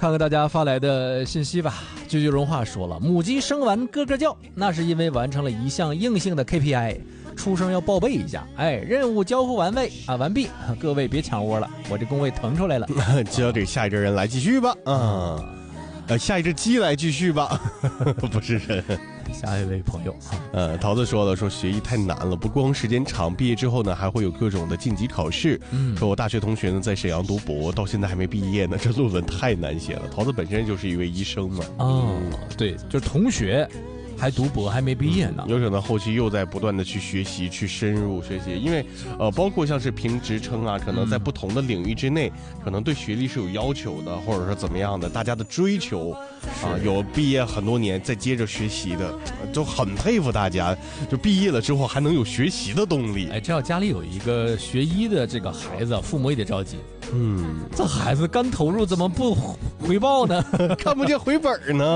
看看大家发来的信息吧。句荣话说了，母鸡生完咯咯叫，那是因为完成了一项硬性的 KPI， 出生要报备一下。任务交付完毕，各位别抢窝了，我这工位腾出来了。 交给下一个人来继续吧。下一只鸡来继续吧。不是人。 下一位朋友， 桃子说了，说学艺太难了，不光时间长，毕业之后呢还会有各种的晋级考试。说我大学同学呢在沈阳读博，到现在还没毕业呢，这论文太难写了。桃子本身就是一位医生嘛。 对，就是同学还读博还没毕业呢， 有可能后期又在不断的去学习，去深入学习，因为包括像是评职称啊，可能在不同的领域之内，可能对学历是有要求的，或者说怎么样的，大家的追求有毕业很多年再接着学习的，就很佩服大家，就毕业了之后还能有学习的动力。 这要家里有一个学医的这个孩子，父母也得着急。这孩子刚投入怎么不回报呢？ 看不见回本呢。